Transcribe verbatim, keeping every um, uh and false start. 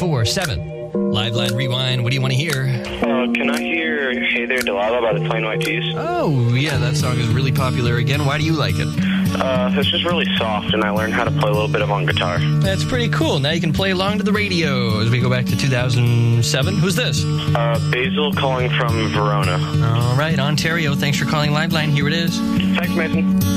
four seven. Liveline Rewind, what do you want to hear? Uh, can I hear Hey There Delilah by the Plain White T's? Oh, yeah, that song is really popular again. Why do you like it? Uh, it's just really soft, and I learned how to play a little bit of on guitar. That's pretty cool. Now you can play along to the radio as we go back to two thousand seven. Who's this? Uh, Basil calling from Verona. All right, Ontario. Thanks for calling Liveline. Here it is. Thanks, Mason.